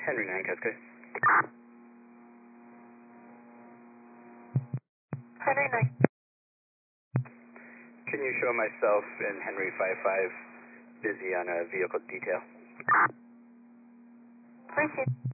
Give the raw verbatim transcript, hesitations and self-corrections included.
Henry nine, Cascade. Henry nine. Can you show myself and Henry five five busy on a vehicle detail? Appreciate it.